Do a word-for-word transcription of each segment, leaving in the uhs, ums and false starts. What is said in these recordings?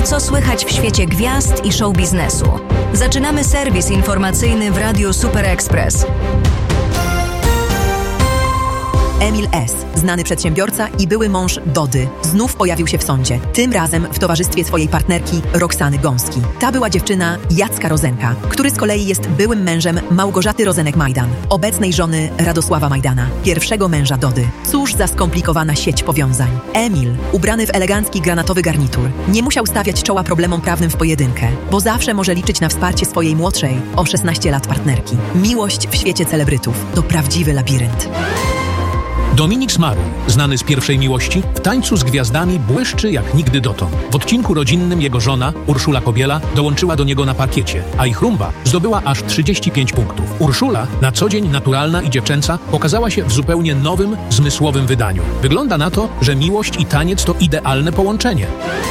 Co słychać w świecie gwiazd i show biznesu? Zaczynamy serwis informacyjny w Radiu Super Express. Emil S., znany przedsiębiorca i były mąż Dody, znów pojawił się w sądzie. Tym razem w towarzystwie swojej partnerki Roxany Gąski. Ta była dziewczyna Jacka Rozenka, który z kolei jest byłym mężem Małgorzaty Rozenek-Majdan, obecnej żony Radosława Majdana, pierwszego męża Dody. Cóż za skomplikowana sieć powiązań. Emil, ubrany w elegancki granatowy garnitur, nie musiał stawiać czoła problemom prawnym w pojedynkę, bo zawsze może liczyć na wsparcie swojej młodszej, o szesnaście lat partnerki. Miłość w świecie celebrytów to prawdziwy labirynt. Dominik Smaruj, znany z pierwszej miłości, w tańcu z gwiazdami błyszczy jak nigdy dotąd. W odcinku rodzinnym jego żona, Urszula Kobiela, dołączyła do niego na parkiecie, a ich rumba zdobyła aż trzydzieści pięć punktów. Urszula, na co dzień naturalna i dziewczęca, pokazała się w zupełnie nowym, zmysłowym wydaniu. Wygląda na to, że miłość i taniec to idealne połączenie.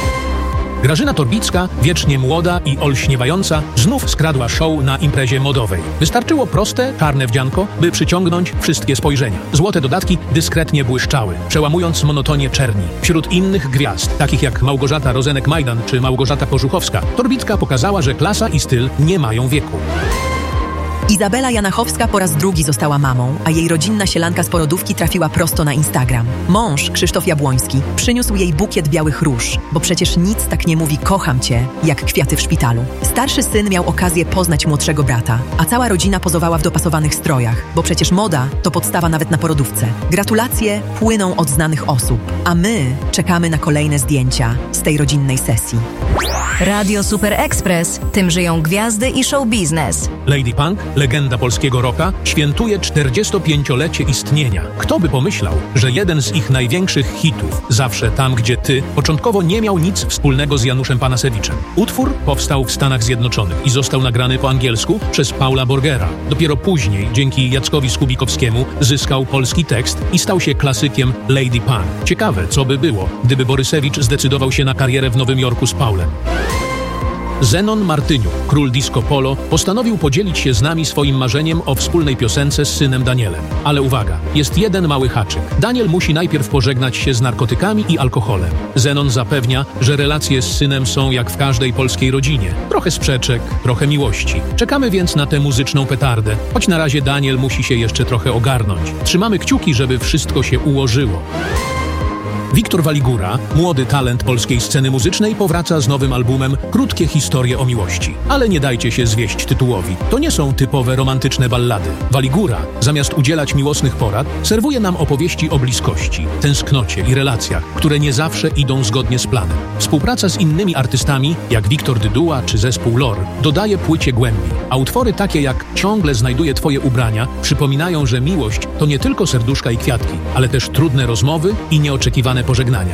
Grażyna Torbicka, wiecznie młoda i olśniewająca, znów skradła show na imprezie modowej. Wystarczyło proste, czarne wdzianko, by przyciągnąć wszystkie spojrzenia. Złote dodatki dyskretnie błyszczały, przełamując monotonię czerni. Wśród innych gwiazd, takich jak Małgorzata Rozenek-Majdan czy Małgorzata Kożuchowska, Torbicka pokazała, że klasa i styl nie mają wieku. Izabela Janachowska po raz drugi została mamą, a jej rodzinna sielanka z porodówki trafiła prosto na Instagram. Mąż, Krzysztof Jabłoński, przyniósł jej bukiet białych róż, bo przecież nic tak nie mówi kocham cię, jak kwiaty w szpitalu. Starszy syn miał okazję poznać młodszego brata, a cała rodzina pozowała w dopasowanych strojach, bo przecież moda to podstawa nawet na porodówce. Gratulacje płyną od znanych osób, a my czekamy na kolejne zdjęcia z tej rodzinnej sesji. Radio Super Express, tym żyją gwiazdy i show biznes. Lady Punk, legenda polskiego rocka, świętuje czterdziestopięciolecie istnienia. Kto by pomyślał, że jeden z ich największych hitów, Zawsze tam, gdzie ty, początkowo nie miał nic wspólnego z Januszem Panasewiczem. Utwór powstał w Stanach Zjednoczonych i został nagrany po angielsku przez Paula Borgera. Dopiero później, dzięki Jackowi Skubikowskiemu, zyskał polski tekst i stał się klasykiem Lady Punk. Ciekawe, co by było, gdyby Borysewicz zdecydował się na karierę w Nowym Jorku z Paulem. Zenon Martyniuk, król disco polo, postanowił podzielić się z nami swoim marzeniem o wspólnej piosence z synem Danielem. Ale uwaga, jest jeden mały haczyk. Daniel musi najpierw pożegnać się z narkotykami i alkoholem. Zenon zapewnia, że relacje z synem są jak w każdej polskiej rodzinie. Trochę sprzeczek, trochę miłości. Czekamy więc na tę muzyczną petardę, choć na razie Daniel musi się jeszcze trochę ogarnąć. Trzymamy kciuki, żeby wszystko się ułożyło. Wiktor Waligura, młody talent polskiej sceny muzycznej, powraca z nowym albumem Krótkie historie o miłości. Ale nie dajcie się zwieść tytułowi. To nie są typowe romantyczne ballady. Waligura, zamiast udzielać miłosnych porad, serwuje nam opowieści o bliskości, tęsknocie i relacjach, które nie zawsze idą zgodnie z planem. Współpraca z innymi artystami, jak Wiktor Dyduła czy zespół Lor, dodaje płycie głębi, a utwory takie jak Ciągle znajduję twoje ubrania przypominają, że miłość to nie tylko serduszka i kwiatki, ale też trudne rozmowy i nieoczekiwane pożegnania.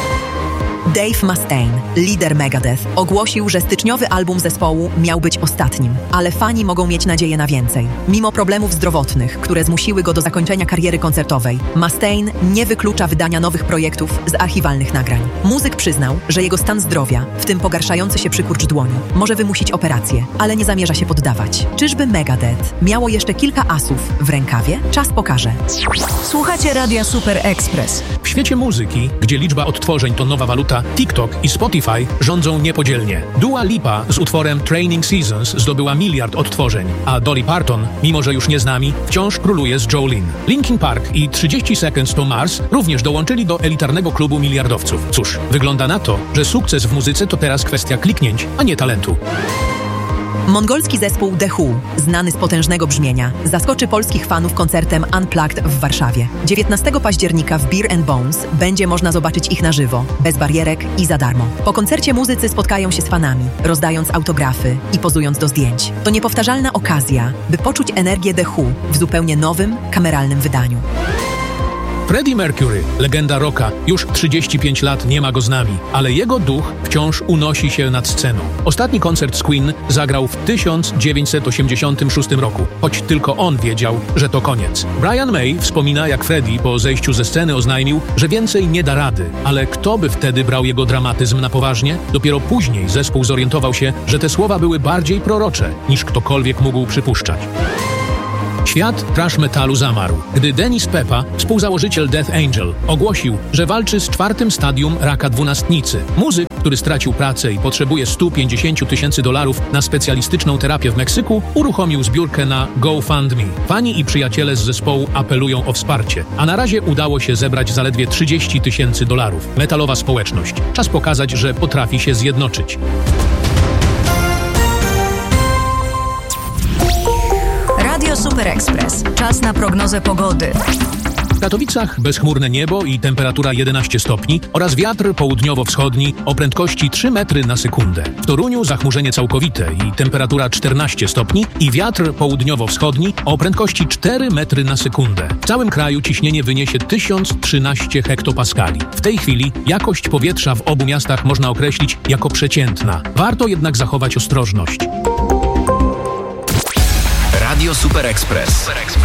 Dave Mustaine, lider Megadeth, ogłosił, że styczniowy album zespołu miał być ostatnim, ale fani mogą mieć nadzieję na więcej. Mimo problemów zdrowotnych, które zmusiły go do zakończenia kariery koncertowej, Mustaine nie wyklucza wydania nowych projektów z archiwalnych nagrań. Muzyk przyznał, że jego stan zdrowia, w tym pogarszający się przykurcz dłoni, może wymusić operację, ale nie zamierza się poddawać. Czyżby Megadeth miało jeszcze kilka asów w rękawie? Czas pokaże. Słuchacie Radia Super Express. W świecie muzyki, gdzie liczba odtworzeń to nowa waluta, TikTok i Spotify rządzą niepodzielnie. Dua Lipa z utworem Training Seasons zdobyła miliard odtworzeń, a Dolly Parton, mimo że już nie z nami, wciąż króluje z Jolene. Linkin Park i trzydzieści Seconds to Mars również dołączyli do elitarnego klubu miliardowców. Cóż, wygląda na to, że sukces w muzyce to teraz kwestia kliknięć, a nie talentu. Mongolski zespół The Who, znany z potężnego brzmienia, zaskoczy polskich fanów koncertem Unplugged w Warszawie. dziewiętnastego października w Beer and Bones będzie można zobaczyć ich na żywo, bez barierek i za darmo. Po koncercie muzycy spotkają się z fanami, rozdając autografy i pozując do zdjęć. To niepowtarzalna okazja, by poczuć energię The Who w zupełnie nowym, kameralnym wydaniu. Freddie Mercury, legenda rocka, już trzydzieści pięć lat nie ma go z nami, ale jego duch wciąż unosi się nad sceną. Ostatni koncert z Queen zagrał w tysiąc dziewięćset osiemdziesiątym szóstym roku, choć tylko on wiedział, że to koniec. Brian May wspomina, jak Freddie po zejściu ze sceny oznajmił, że więcej nie da rady, ale kto by wtedy brał jego dramatyzm na poważnie? Dopiero później zespół zorientował się, że te słowa były bardziej prorocze, niż ktokolwiek mógł przypuszczać. Świat thrash metalu zamarł, gdy Dennis Peppa, współzałożyciel Death Angel, ogłosił, że walczy z czwartym stadium raka dwunastnicy. Muzyk który stracił pracę i potrzebuje sto pięćdziesiąt tysięcy dolarów na specjalistyczną terapię w Meksyku, uruchomił zbiórkę na GoFundMe. Fani i przyjaciele z zespołu apelują o wsparcie, a na razie udało się zebrać zaledwie trzydzieści tysięcy dolarów. Metalowa społeczność. Czas pokazać, że potrafi się zjednoczyć. Radio Super Express. Czas na prognozę pogody. W Katowicach bezchmurne niebo i temperatura jedenaście stopni oraz wiatr południowo-wschodni o prędkości trzy metry na sekundę. W Toruniu zachmurzenie całkowite i temperatura czternaście stopni i wiatr południowo-wschodni o prędkości cztery metry na sekundę. W całym kraju ciśnienie wyniesie tysiąc trzynaście hektopaskali. W tej chwili jakość powietrza w obu miastach można określić jako przeciętna. Warto jednak zachować ostrożność. Radio Super Express.